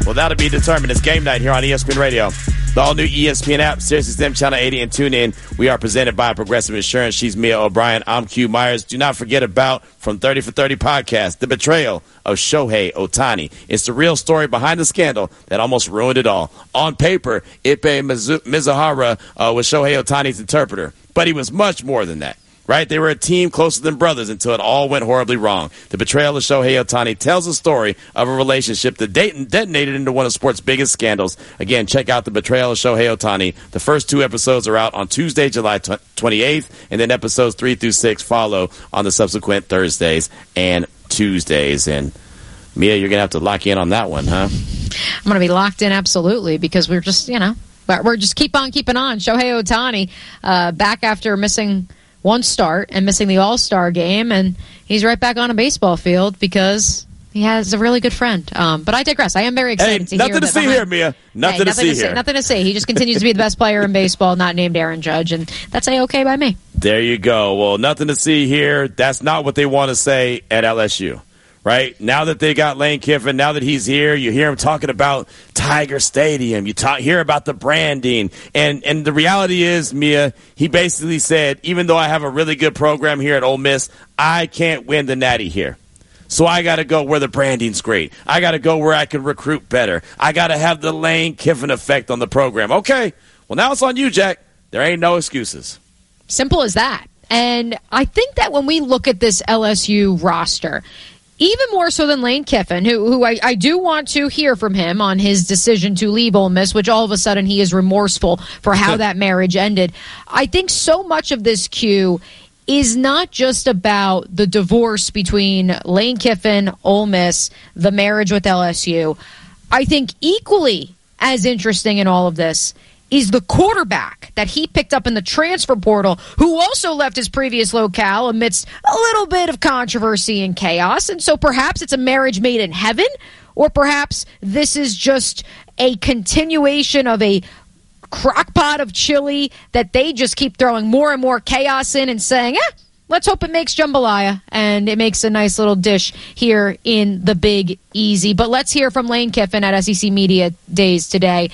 Well, that'll be determined. It's game night here on ESPN Radio. The all-new ESPN app, SiriusXM Channel 80, and TuneIn. We are presented by Progressive Insurance. She's Mia O'Brien. I'm Q Myers. Do not forget about From 30 for 30 podcast, the betrayal of Shohei Ohtani. It's the real story behind the scandal that almost ruined it all. On paper, Ippei Mizuhara was Shohei Ohtani's interpreter, but he was much more than that. Right? They were a team closer than brothers until it all went horribly wrong. The betrayal of Shohei Ohtani tells the story of a relationship that detonated into one of sports' biggest scandals. Again, check out The Betrayal of Shohei Ohtani. The first 2 episodes are out on Tuesday, July 28th, and then episodes 3 through 6 follow on the subsequent Thursdays and Tuesdays. And Mia, you're going to have to lock in on that one, huh? I'm going to be locked in, absolutely, because we're just, we're just keep on keeping on. Shohei Ohtani back after missing one start and missing the All-Star game, and he's right back on a baseball field because he has a really good friend. But I digress. I am very excited to hear nothing to see here, Mia. Nothing to see here. Nothing to see. He just continues to be the best player in baseball, not named Aaron Judge, and that's A-okay by me. There you go. Well, nothing to see here. That's not what they want to say at LSU. Right? Now that they got Lane Kiffin, now that he's here, you hear him talking about Tiger Stadium. You hear about the branding. And the reality is, Mia, he basically said, even though I have a really good program here at Ole Miss, I can't win the Natty here. So I got to go where the branding's great. I got to go where I can recruit better. I got to have the Lane Kiffin effect on the program. Okay, well, now it's on you, Jack. There ain't no excuses. Simple as that. And I think that when we look at this LSU roster, even more so than Lane Kiffin, who I do want to hear from him on his decision to leave Ole Miss, which all of a sudden he is remorseful for how that marriage ended. I think so much of this, Q, is not just about the divorce between Lane Kiffin, Ole Miss, the marriage with LSU. I think equally as interesting in all of this is the quarterback that he picked up in the transfer portal, who also left his previous locale amidst a little bit of controversy and chaos. And so perhaps it's a marriage made in heaven, or perhaps this is just a continuation of a crock pot of chili that they just keep throwing more and more chaos in and saying, let's hope it makes jambalaya, and it makes a nice little dish here in the Big Easy. But let's hear from Lane Kiffin at SEC Media Days today.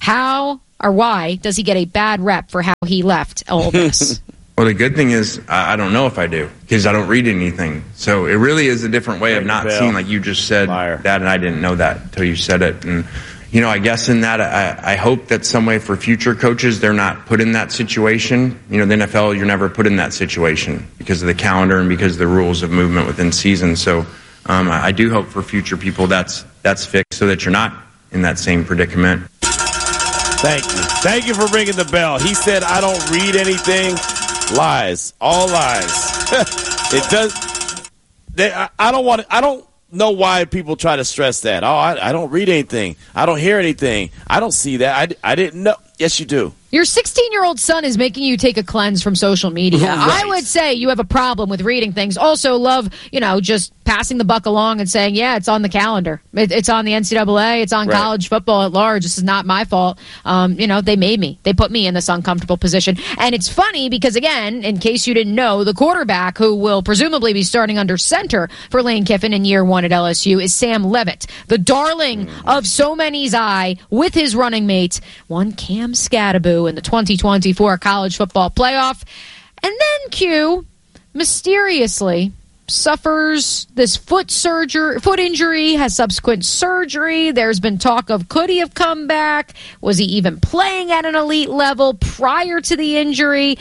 How or why does he get a bad rep for how he left Ole Miss? Well, the good thing is I don't know if I do, because I don't read anything. So it really is a different way of not seeing, like you just said, that, and I didn't know that until you said it. And, I guess in that, I hope that some way for future coaches, they're not put in that situation. The NFL, you're never put in that situation because of the calendar and because of the rules of movement within season. So I do hope for future people that's fixed so that you're not in that same predicament. Thank you. Thank you for ringing the bell. He said, I don't read anything. Lies. All lies. It does. I don't know why people try to stress that. Oh, I don't read anything. I don't hear anything. I don't see that. I didn't know. Yes, you do. Your 16-year-old son is making you take a cleanse from social media. Right. I would say you have a problem with reading things. Also love, just passing the buck along and saying, yeah, it's on the calendar. It's on the NCAA. It's on college football at large. This is not my fault. They made me. They put me in this uncomfortable position. And it's funny because, again, in case you didn't know, the quarterback who will presumably be starting under center for Lane Kiffin in year 1 at LSU is Sam Leavitt, the darling of so many's eye with his running mate, one Cam Skattebo, in the 2024 college football playoff. And then Q mysteriously suffers this foot injury, has subsequent surgery. There's been talk of, could he have come back? Was he even playing at an elite level prior to the injury?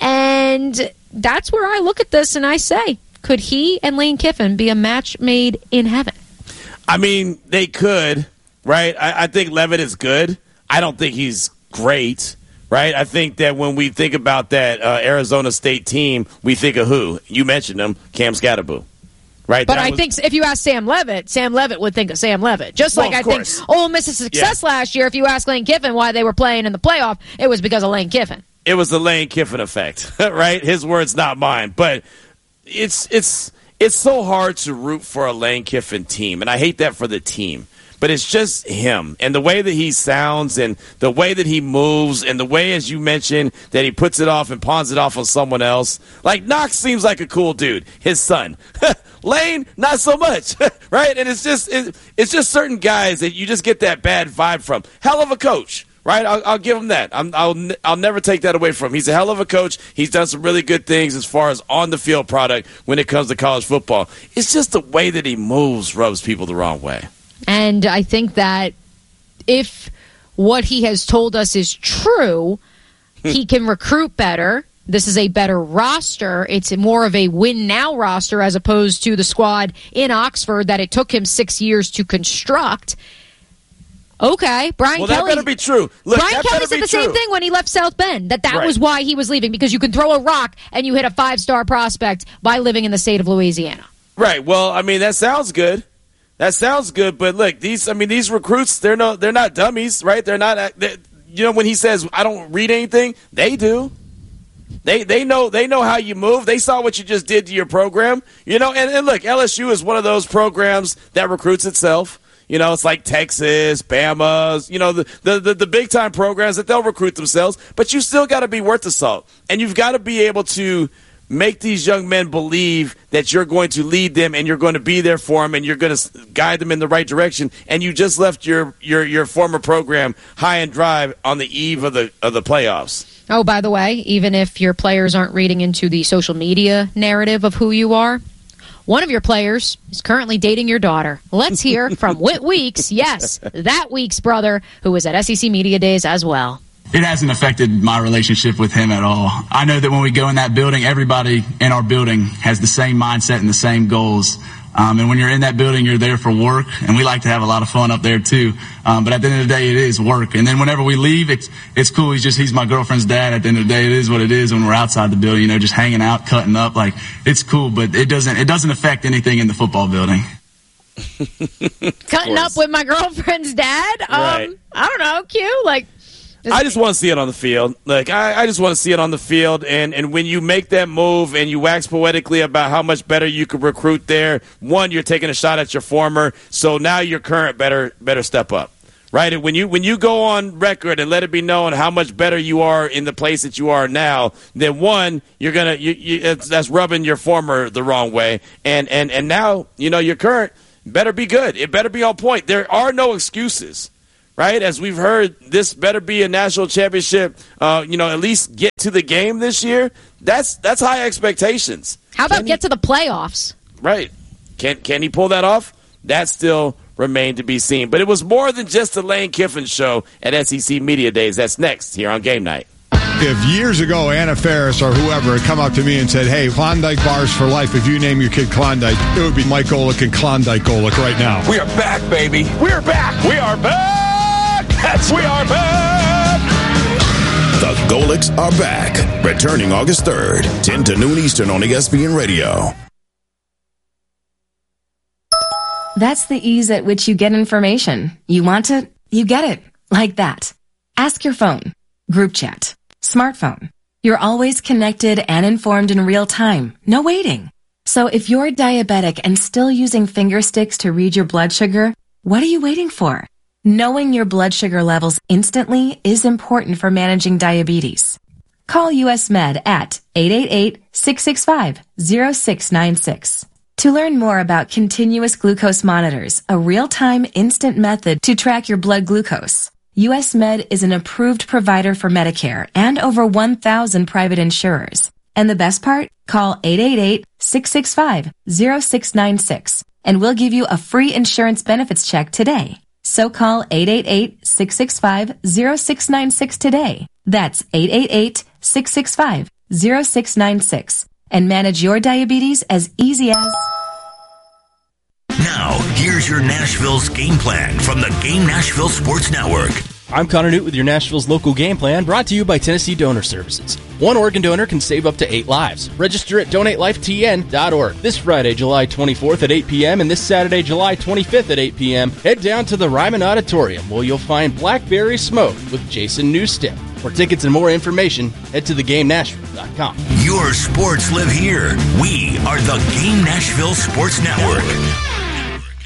And that's where I look at this and I say, could he and Lane Kiffin be a match made in heaven? I mean, they could, right? I think Leavitt is good. I don't think he's great. Right? I think that when we think about that Arizona State team, we think of who? You mentioned him, Cam Skattebo. Right? But I think if you ask Sam Leavitt would think of Sam Leavitt. Just like I think Ole Miss's success last year, if you ask Lane Kiffin why they were playing in the playoff, it was because of Lane Kiffin. It was the Lane Kiffin effect, right? His words, not mine. But it's so hard to root for a Lane Kiffin team, and I hate that for the team. but it's just him and the way that he sounds and the way that he moves and the way, as you mentioned, that he puts it off and pawns it off on someone else. Like, Knox seems like a cool dude, his son. Lane, not so much, right? And it's just certain guys that you just get that bad vibe from. Hell of a coach. Right, I'll give him that. I'll never take that away from him. He's a hell of a coach. He's done some really good things as far as on the field product when it comes to college football. It's just the way that he moves rubs people the wrong way. And I think that if what he has told us is true, he can recruit better. This is a better roster. It's more of a win-now roster as opposed to the squad in Oxford that it took him 6 years to construct. Okay, Brian Kelly. Well, that better be true. Look, Brian Kelly said the same thing when he left South Bend, that right. was why he was leaving, because you can throw a rock and you hit a 5-star prospect by living in the state of Louisiana. Right. Well, I mean, that sounds good. That sounds good, but look, these recruits, they're not dummies, right? They're not. When he says I don't read anything, they do. They know how you move. They saw what you just did to your program, And look, LSU is one of those programs that recruits itself. It's like Texas, Bama's, the big-time programs that they'll recruit themselves. But you still got to be worth the salt. And you've got to be able to make these young men believe that you're going to lead them and you're going to be there for them and you're going to guide them in the right direction. And you just left your former program high and dry on the eve of the playoffs. Oh, by the way, even if your players aren't reading into the social media narrative of who you are, one of your players is currently dating your daughter. Let's hear from Whit Weeks, yes, that Weeks brother, who was at SEC Media Days as well. It hasn't affected my relationship with him at all. I know that when we go in that building, everybody in our building has the same mindset and the same goals. And when you're in that building, you're there for work, and we like to have a lot of fun up there too. But at the end of the day, it is work. And then whenever we leave, it's cool. He's my girlfriend's dad. At the end of the day, it is what it is when we're outside the building, just hanging out, cutting up. Like, it's cool, but it doesn't affect anything in the football building. Cutting up with my girlfriend's dad? Right. I don't know, Q, I just want to see it on the field. Like, I just want to see it on the field. And when you make that move and you wax poetically about how much better you could recruit there, one, you're taking a shot at your former, so now your current better step up. Right? And when you go on record and let it be known how much better you are in the place that you are now, then one, that's rubbing your former the wrong way. And now, your current better be good. It better be on point. There are no excuses. Right? As we've heard, this better be a national championship, at least get to the game this year. That's high expectations. How about get to the playoffs? Right. Can he pull that off? That still remained to be seen. But it was more than just the Lane Kiffin show at SEC Media Days. That's next here on Game Night. If years ago Anna Faris or whoever had come up to me and said, hey, Klondike bars for life, if you name your kid Klondike, it would be Mike Golick and Klondike Golick right now. We are back, baby. We're back. We are back. We are back! The Golicks are back. Returning August 3rd, 10 to noon Eastern on ESPN Radio. That's the ease at which you get information. You want it, you get it. Like that. Ask your phone. Group chat. Smartphone. You're always connected and informed in real time. No waiting. So if you're diabetic and still using finger sticks to read your blood sugar, what are you waiting for? Knowing your blood sugar levels instantly is important for managing diabetes. Call US Med at 888-665-0696. To learn more about continuous glucose monitors, a real-time instant method to track your blood glucose, US Med is an approved provider for Medicare and over 1,000 private insurers. And the best part? Call 888-665-0696 and we'll give you a free insurance benefits check today. So call 888-665-0696 today. That's 888-665-0696. And manage your diabetes as easy as... Now, here's your Nashville's game plan from the Game Nashville Sports Network. I'm Connor Newt with your Nashville's local game plan, brought to you by Tennessee Donor Services. One organ donor can save up to 8 lives. Register at donatelifetn.org. This Friday, July 24th at 8 p.m. and this Saturday, July 25th at 8 p.m., head down to the Ryman Auditorium where you'll find Blackberry Smoke with Jason Newsted. For tickets and more information, head to thegamenashville.com. Your sports live here. We are the Game Nashville Sports Network.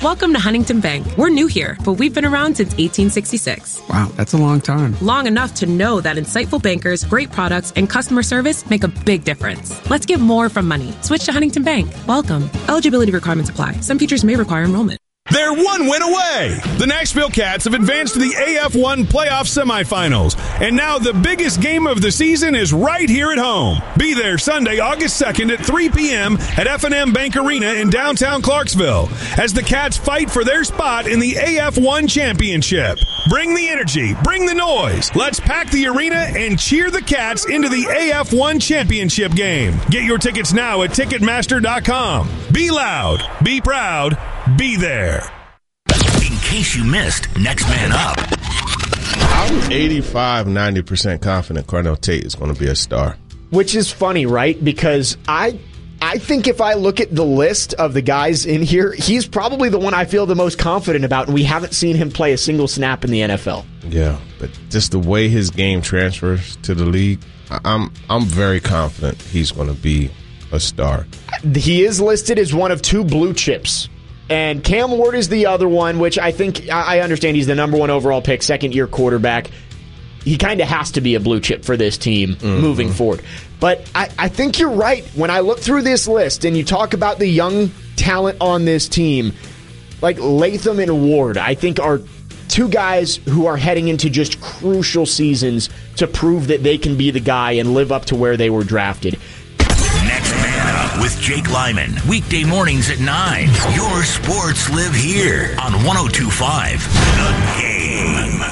Welcome to Huntington Bank. We're new here, but we've been around since 1866. Wow, that's a long time. Long enough to know that insightful bankers, great products, and customer service make a big difference. Let's get more from money. Switch to Huntington Bank. Welcome. Eligibility requirements apply. Some features may require enrollment. They're one win away. The Nashville Cats have advanced to the AF1 playoff semifinals. And now the biggest game of the season is right here at home. Be there Sunday, August 2nd at 3 p.m. at F&M Bank Arena in downtown Clarksville as the Cats fight for their spot in the AF1 championship. Bring the energy, bring the noise. Let's pack the arena and cheer the Cats into the AF1 championship game. Get your tickets now at Ticketmaster.com. Be loud, be proud, be there. In case you missed, Next Man Up. I'm 85-90% confident Cornell Tate is going to be a star. Which is funny, right? Because I think if I look at the list of the guys in here, he's probably the one I feel the most confident about, and we haven't seen him play a single snap in the NFL. Yeah, but just the way his game transfers to the league, I'm very confident he's going to be a star. He is listed as one of 2 blue chips. And Cam Ward is the other one, which I think, I understand he's the number 1 overall pick, second-year quarterback. He kind of has to be a blue chip for this team moving forward. But I think you're right. When I look through this list and you talk about the young talent on this team, like Latham and Ward, I think are 2 guys who are heading into just crucial seasons to prove that they can be the guy and live up to where they were drafted. Next Man Up with Jake Lyman. Weekday mornings at 9. Your sports live here on 102.5 The Game.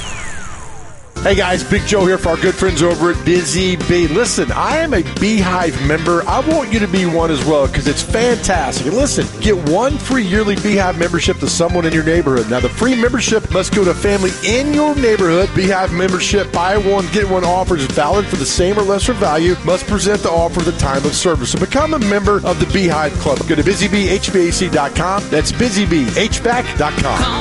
Hey guys, Big Joe here for our good friends over at Busy Bee. Listen, I am a Beehive member. I want you to be one as well because it's fantastic. And listen, get 1 free yearly Beehive membership to someone in your neighborhood. Now, the free membership must go to a family in your neighborhood. Beehive membership, buy one, get one offers valid for the same or lesser value. Must present the offer at the time of service. So become a member of the Beehive Club. Go to BusyBeeHVAC.com. That's BusyBeeHVAC.com. Call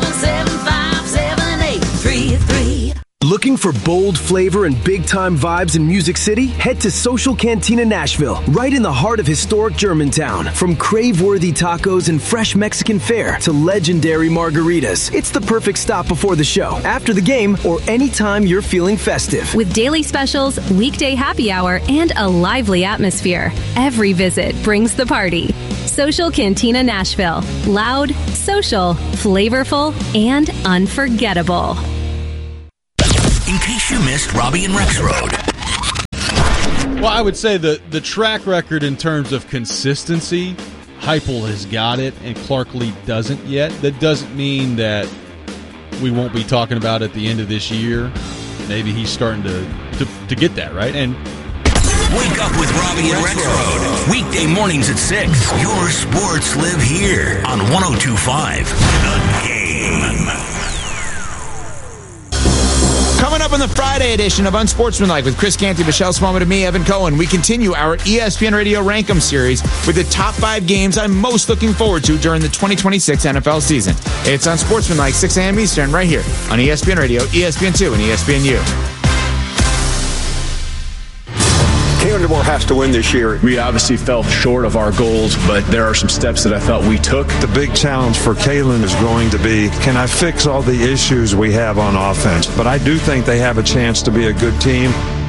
775-7833. Looking for bold flavor and big-time vibes in Music City? Head to Social Cantina Nashville, right in the heart of historic Germantown. From crave-worthy tacos and fresh Mexican fare to legendary margaritas, it's the perfect stop before the show, after the game, or anytime you're feeling festive. With daily specials, weekday happy hour, and a lively atmosphere, every visit brings the party. Social Cantina Nashville. Loud, social, flavorful, and unforgettable. In case you missed Robbie and Rexroad. Well, I would say the track record in terms of consistency, Heupel has got it, and Clark Lee doesn't yet. That doesn't mean that we won't be talking about it at the end of this year. Maybe he's starting to get that, right? And Wake up with Robbie and Rexroad. Weekday mornings at 6. Your sports live here on 102.5 The Game. Coming up on the Friday edition of Unsportsmanlike with Chris Canty, Michelle Smallman, and me, Evan Cohen, we continue our ESPN Radio Rankem series with the top 5 games I'm most looking forward to during the 2026 NFL season. It's Unsportsmanlike, 6 a.m. Eastern, right here on ESPN Radio, ESPN2, and ESPNU. Kalen DeBoer has to win this year. We obviously fell short of our goals, but there are some steps that I felt we took. The big challenge for Kalen is going to be, can I fix all the issues we have on offense? But I do think they have a chance to be a good team.